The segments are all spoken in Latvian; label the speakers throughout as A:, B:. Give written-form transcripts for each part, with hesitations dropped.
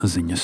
A: ziņas.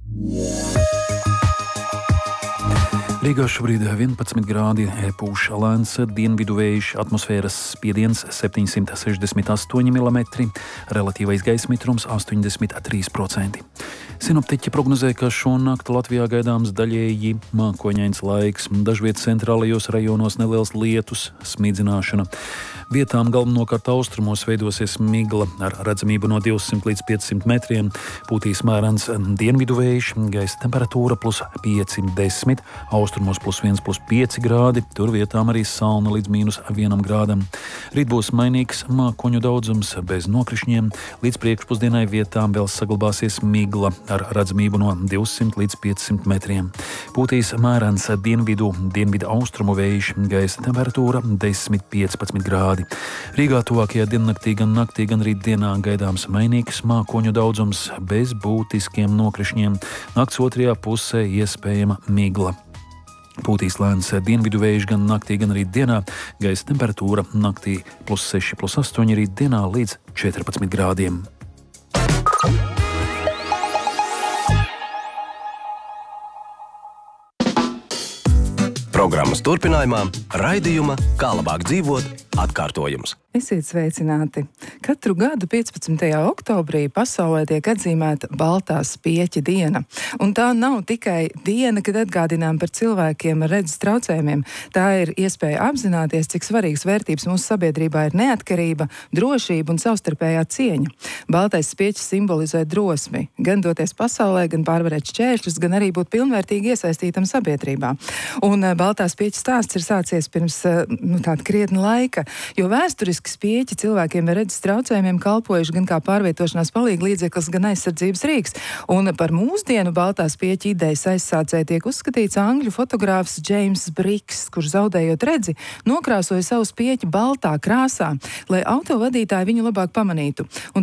A: Rīgā šobrīd 11 grādi, pūš lēns dienvidu vējš, atmosfēras spiediens 768 mm, relatīvais gaisa mitrums 83%. Sinoptiķi prognozē, ka šonakt Latvijā gaidāms daļēji mākoņains laiks, dažviet centrālajos rajonos neliels lietus, smidzināšana. Vietām galvenokārt austrumos veidosies migla ar redzamību no 200 līdz 500 metriem, pūtīs mērens dienvidu vējš, gaisa temperatūra +5–10, austrumos +1–5 grādi, tur vietām arī salna līdz -1 grādam. Rīt būs mainīgs mākoņu daudzums bez nokrišņiem, līdz priekšpusdienai vietām vēl saglabāsies migla ar redzamību no 200 līdz 500 metriem. Pūtīs mērens dienvidu austrumu vējš, gaisa temperatūra 10–15 grādi. Rīgā tuvākajā diennaktī gan naktī, gan rītdienā gaidāms mainīgs mākoņu daudzums bez būtiskiem nokrišņiem. Nakts otrajā pusē iespējama migla. Pūtīs lēns dienvidu vējš gan naktī, gan rītdienā. Gaisa temperatūra naktī +6–8, rītdienā līdz 14 grādiem.
B: Programmas turpinājumā raidījuma Kā labāk dzīvot atkārtojums.
C: Esiet sveicināti! Katru gadu 15. oktobrī pasaulē tiek atzīmēta Baltā spieķa diena. Un tā nav tikai diena, kad atgādinām par cilvēkiem ar redzes traucējumiem. Tā ir iespēja apzināties, cik svarīgas vērtības mūsu sabiedrībā ir neatkarība, drošība un savstarpējā cieņa. Baltais spieķis simbolizē drosmi, gan doties pasaulē, gan pārvarēt šķēršļus, gan arī būt pilnvērtīgi iesaistītam sabiedrībā. Un Baltā spieķa stāsts ir sācies pirms tāda krietna laika, jo vēsturiski spieķi cilvēkiem ar redzes traucējumiem kalpojuši gan kā pārvietošanās palīglīdzeklis, gan aizsardzības rīks. Un par mūsdienu Baltā spieķa idejas aizsācēju tiek uzskatīts angļu fotogrāfs James Bricks, kurš zaudējot redzi, nokrāsoja savu spieķi baltā krāsā, lai autovadītāji viņu labāk pamanītu. Un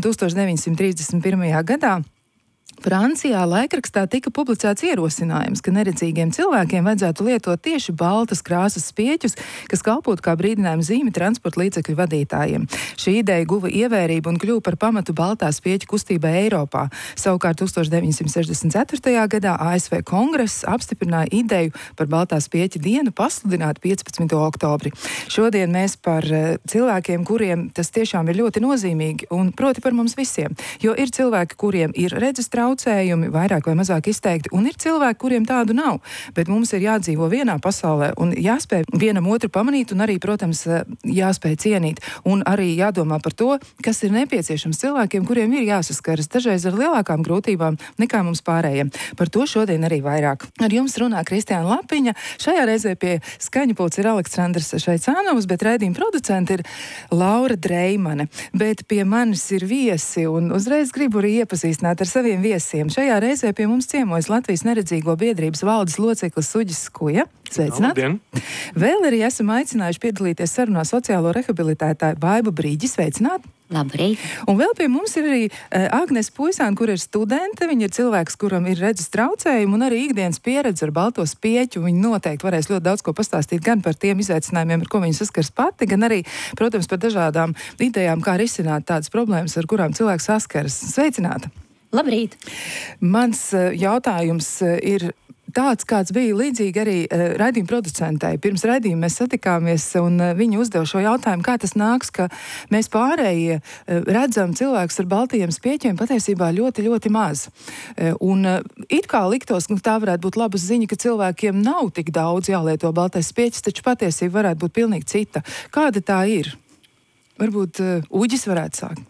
C: 1931. gadā Francijā laikrakstā tika publicēts ierosinājums, ka neredzīgiem cilvēkiem vajadzētu lietot tieši baltas krāsas spieķus, kas kalpotu kā brīdinājuma zīme transporta līdzekļu vadītājiem. Šī ideja guva ievērību un kļuva par pamatu baltā spieķu kustībai Eiropā. Savukārt 1964. gadā ASV kongress apstiprināja ideju par Baltā spieķa dienu pasludināt 15. oktobri. Šodien mēs par cilvēkiem, kuriem tas tiešām ir ļoti nozīmīgi, un proti par mums visiem, jo ir cilvēki, kuriem ir redzes traucējumi, vairāk vai mazāk izteikti, un ir cilvēki, kuriem tādu nav. Bet mums ir jādzīvo vienā pasaulē un jāspēj vienam otru pamanīt un arī, protams, jāspēj cienīt. Un arī jādomā par to, kas ir nepieciešams cilvēkiem, kuriem ir jāsaskaras dažreiz ar lielākām grūtībām nekā mums pārējiem. Par to šodien arī vairāk. Ar jums runā Kristiāna Lapiņa. Šajā reizē pie skaņu pults ir Aleksandrs Šaicānovs, bet raidījuma producenti ir Laura Dreimane. Bet pie manis ir viesi un uzreiz gribu arī iepazīstināt ar saviem viesiem. Šajā reizē pie mums ciemojas Latvijas neredzīgo biedrības valdes loceklis Uģis Skuja. Sveicināt!
D: Labdien!
C: Vēl arī esam aicinājuši piedalīties sarunā sociālo rehabilitētāju Baibu Brīģi. Sveicināt!
E: Labrīt!
C: Un vēl pie mums ir arī Agnes Puisāne, kur ir studente. Viņa ir cilvēks, kuram ir redzes traucējumi un arī ikdienas pieredze ar balto spieķu. Viņa noteikti varēs ļoti daudz ko pastāstīt gan par tiem izaicinājumiem, ar ko viņa saskars pati, gan arī, protams, par dažādām idejām, kā risināt tādas problēmas, ar kurām cilvēks saskaras. Sveicināta!
E: Labrīt!
C: Mans jautājums ir tāds, kāds bija līdzīgi arī raidījuma producentei. Pirms raidījuma mēs satikāmies un viņa uzdeva šo jautājumu, kā tas nāks, ka mēs pārējie redzam cilvēkus ar baltajiem spieķiem patiesībā ļoti, ļoti maz. Un it kā liktos, ka tā varētu būt laba ziņa, ka cilvēkiem nav tik daudz jālieto baltais spieķis, taču patiesība varētu būt pilnīgi cita. Kāda tā ir? Varbūt Uģis varētu sākt.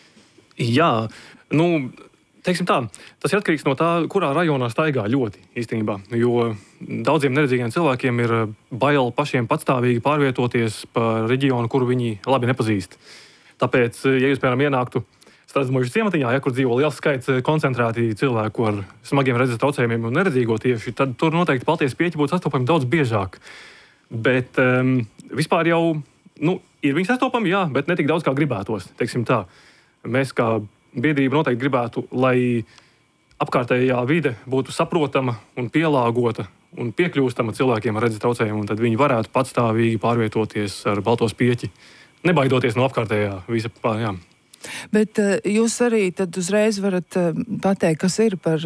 D: Jā, teiksim tā, tas ir atkarīgs no tā, kurā rajonā staigā ļoti īstenībā, jo daudziem neredzīgiem cilvēkiem ir bail pašiem patstāvīgi pārvietoties pa reģionu, kuru viņi labi nepazīst. Tāpēc, ja jūs, piemēram, ienāktu Strasmojuši ciematiņā, kur dzīvo liels skaits koncentrēti cilvēku ar smagiem redzes traucējumiem un neredzīgo tieši, tad tur noteikti baltie spieķi būtu sastopami daudz biežāk. Bet vispār jau, ir viņi sastopami, jā, bet ne tik daudz, kā gribētos, teiksim tā. Mēs kā biedrība noteikti gribētu, lai apkārtējā vide būtu saprotama un pielāgota un piekļūstama cilvēkiem ar redzes traucējumiem, un tad viņi varētu patstāvīgi pārvietoties ar balto spieķi, nebaidoties no apkārtējā visa. Jā.
C: Bet jūs arī tad uzreiz varat pateikt, kas ir par